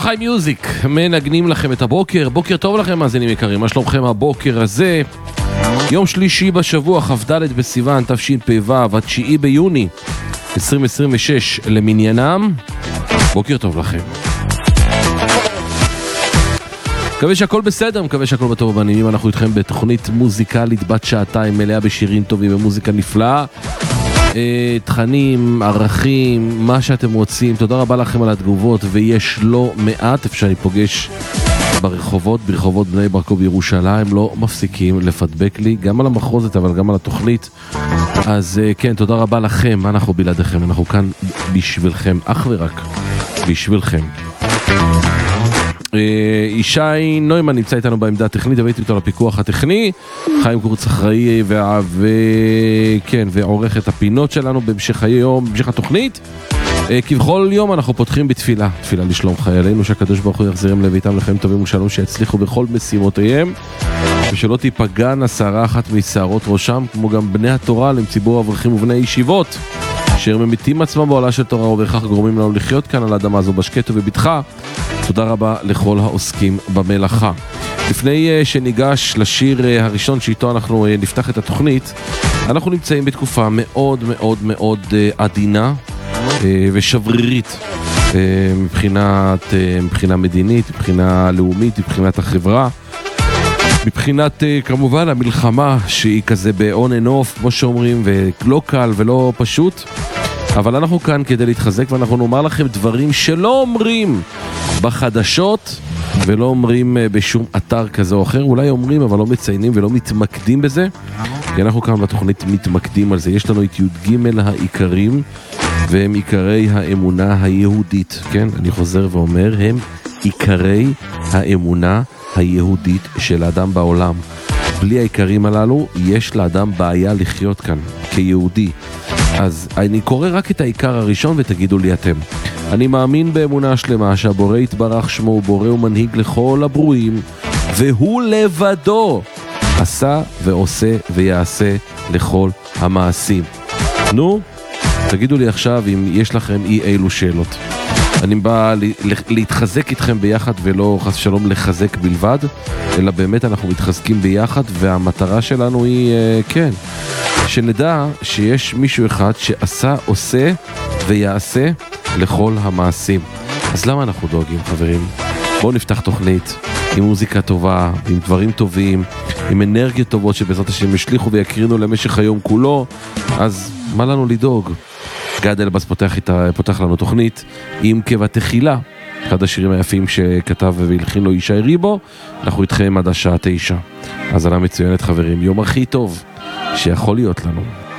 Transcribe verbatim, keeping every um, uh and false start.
חי מיוזיק, מנגנים לכם את הבוקר. בוקר טוב לכם, מאזינים יקרים, מה שלומכם הבוקר הזה? יום שלישי בשבוע, כ"ד בסיוון תשפ"ו, התשיעי ביוני עשרים עשרים ושש למניינם. בוקר טוב לכם. מקווה שהכל בסדר, מקווה שהכל בטוב בנימים. אנחנו איתכם בתוכנית מוזיקלית בת שעתיים מלאה בשירים טובים ומוזיקה נפלאה, תכנים, ערכים, מה שאתם רוצים. תודה רבה לכם על התגובות, ויש לא מעט. אפשר להיפגש ברחובות, ברחובות בני ברק ובירושלים, לא מפסיקים לפדבק לי, גם על המחוזת אבל גם על התוכנית. אז כן, תודה רבה לכם, אנחנו בלעדיכם, אנחנו כאן בשבילכם, אך ורק בשבילכם. ישי נוימן נמצא איתנו בעמדה הטכנית, הבאתי אותו לפיקוח הטכני. חיים קורץ אחראי וכן, ועורך את הפינות שלנו בהמשך היום, בהמשך התוכנית. כבכל יום אנחנו פותחים בתפילה, תפילה לשלום חיילינו, שהקדוש ברוך הוא יחזירם לביתם לחיים טובים ושלום, שיצליחו בכל משימותיהם, ושלא תיפגענה שערה אחת משערות ראשם, כמו גם בני התורה עם ציבור אברכים ובני ישיבות, אשר ממיתים עצמם בעולה של תורה ובכך גורמים לנו לחיות כאן על האדמה הזו בשקט ובבטחה. תודה רבה לכל העוסקים במלאכה. לפני שניגש לשיר הראשון שאיתו אנחנו נפתח את התוכנית, אנחנו נמצאים בתקופה מאוד מאוד מאוד עדינה ושברירית מבחינת, מבחינה מדינית, מבחינה לאומית, מבחינת החברה, מבחינת כמובן המלחמה שהיא כזה ב-on and off כמו שאומרים, ולא קל ולא פשוט, אבל אנחנו כאן כדי להתחזק, ואנחנו נאמר לכם דברים שלא אומרים בחדשות ולא אומרים בשום אתר כזה או אחר. אולי אומרים אבל לא מציינים ולא מתמקדים בזה, כי אנחנו כאן בתוכנית מתמקדים על זה. יש לנו את י"ג העיקרים, והם עיקרי האמונה היהודית. כן, אני חוזר ואומר, הם עיקרי האמונה היהודית של האדם בעולם. בלי העיקרים הללו יש לאדם בעיה לחיות כאן כיהודי. אז אני קורא רק את העיקר הראשון ותגידו לי אתם. אני מאמין באמונה שלמה שהבורא יתברך שמו הוא בורא ומנהיג לכל הברואים, והוא לבדו עשה ועושה ויעשה לכל המעשים. נו, תגידו לי עכשיו אם יש לכם אי אילו שאלות. אני בא להתחזק איתכם ביחד, ולא חס שלום לחזק בלבד, אלא באמת אנחנו מתחזקים ביחד, והמטרה שלנו היא, כן, שנדע שיש מישהו אחד שעשה, עושה ויעשה לכל המעשים. אז למה אנחנו דואגים, חברים? בואו נפתח תוכנית עם מוזיקה טובה, עם דברים טובים, עם אנרגיות טובות שבעזרת השם ישליחו ויקרינו למשך היום כולו. אז מה לנו לדאוג? גד אלבאס פותח, פותח לנו תוכנית עם קבע תחילה, אחד השירים היפים שכתב והלחין לו ישי ריבו. אנחנו איתכם עד השעה תשע. אז עלה מצוינת חברים, יום הכי טוב שיכול להיות לנו.